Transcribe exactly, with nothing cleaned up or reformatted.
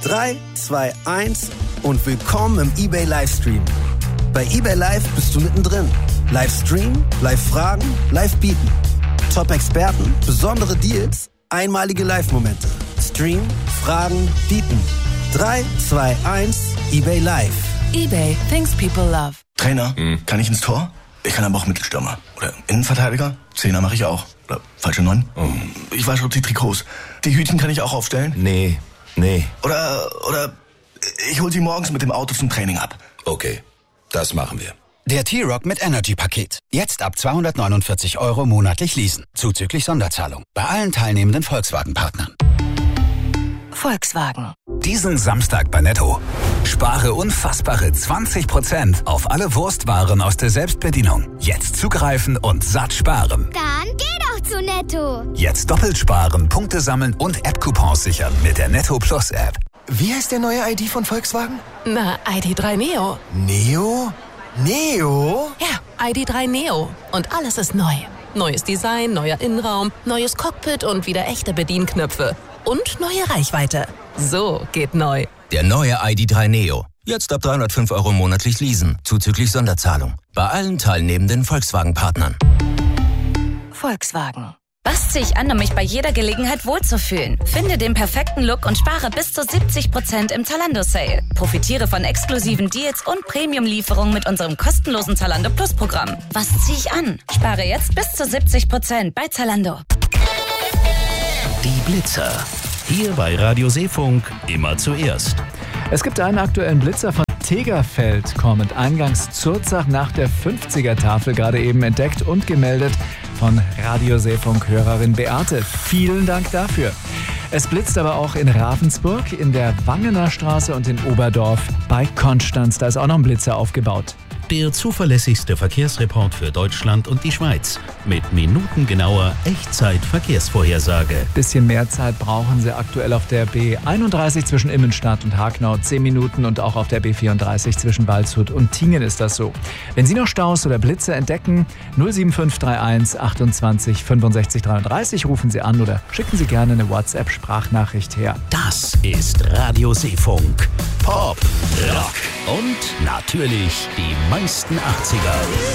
drei, zwei, eins und willkommen im eBay Livestream. Bei eBay Live bist du mittendrin. Live streamen, live fragen, live bieten. Top-Experten, besondere Deals, einmalige Live-Momente. Stream, fragen, bieten. drei, zwei, eins, eBay Live. eBay, things people love. Trainer, hm. kann ich ins Tor? Ich kann aber auch Mittelstürmer. Oder Innenverteidiger? Zehner mache ich auch. Oder falsche Neun? Oh. Ich wasche die Trikots. Die Hütchen kann ich auch aufstellen? Nee, nee. Oder, oder ich hol sie morgens mit dem Auto zum Training ab. Okay, das machen wir. Der T-Rock mit Energy-Paket. Jetzt ab zweihundertneunundvierzig Euro monatlich leasen. Zuzüglich Sonderzahlung. Bei allen teilnehmenden Volkswagen-Partnern. Volkswagen. Diesen Samstag bei Netto. Spare unfassbare zwanzig Prozent auf alle Wurstwaren aus der Selbstbedienung. Jetzt zugreifen und satt sparen. Dann geh doch zu Netto. Jetzt doppelt sparen, Punkte sammeln und App-Coupons sichern mit der Netto Plus App. Wie heißt der neue I D von Volkswagen? Na, I D drei Neo. Neo? Neo? Ja, I D drei Neo. Und alles ist neu. Neues Design, neuer Innenraum, neues Cockpit und wieder echte Bedienknöpfe. Und neue Reichweite. So geht neu. Der neue I D drei Neo. Jetzt ab dreihundertfünf Euro monatlich leasen. Zuzüglich Sonderzahlung. Bei allen teilnehmenden Volkswagen-Partnern. Volkswagen. Was ziehe ich an, um mich bei jeder Gelegenheit wohlzufühlen? Finde den perfekten Look und spare bis zu siebzig Prozent im Zalando-Sale. Profitiere von exklusiven Deals und Premium-Lieferungen mit unserem kostenlosen Zalando Plus-Programm. Was ziehe ich an? Spare jetzt bis zu siebzig Prozent bei Zalando. Die Blitzer. Hier bei Radio Seefunk immer zuerst. Es gibt einen aktuellen Blitzer von Tegerfeld, kommend eingangs Zurzach nach der fünfziger-Tafel, gerade eben entdeckt und gemeldet von Radio Seefunk-Hörerin Beate. Vielen Dank dafür. Es blitzt aber auch in Ravensburg, in der Wangener Straße und in Oberdorf bei Konstanz. Da ist auch noch ein Blitzer aufgebaut. Der zuverlässigste Verkehrsreport für Deutschland und die Schweiz. Mit minutengenauer Echtzeit-Verkehrsvorhersage. Bisschen mehr Zeit brauchen Sie aktuell auf der B einunddreißig zwischen Immenstadt und Hagenau. zehn Minuten und auch auf der B vierunddreißig zwischen Waldshut und Tingen ist das so. Wenn Sie noch Staus oder Blitze entdecken, null sieben fünf drei eins achtundzwanzig fünfundsechzig dreiunddreißig rufen Sie an oder schicken Sie gerne eine WhatsApp-Sprachnachricht her. Das ist Radio Seefunk. Pop, Rock und natürlich die meisten achtziger.